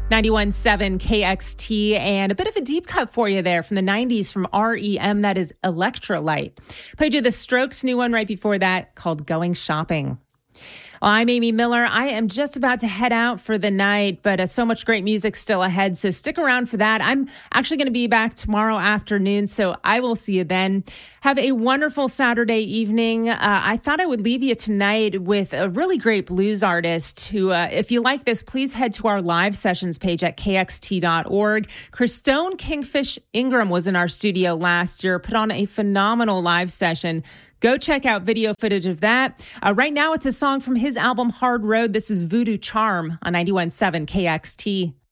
91.7 KXT, and a bit of a deep cut for you there from the 90s from REM. That is Electrolyte. Played you the Strokes' new one right before that called Going Shopping. Well, I'm Amy Miller. I am just about to head out for the night, but so much great music still ahead, so stick around for that. I'm actually going to be back tomorrow afternoon, so I will see you then. Have a wonderful Saturday evening. I thought I would leave you tonight with a really great blues artist who, if you like this, please head to our live sessions page at kxt.org. Christone Kingfish Ingram was in our studio last year, put on a phenomenal live session. Go check out video footage of that. Right now, it's a song from his album Hard Road. This is Voodoo Charm on 91.7 KXT.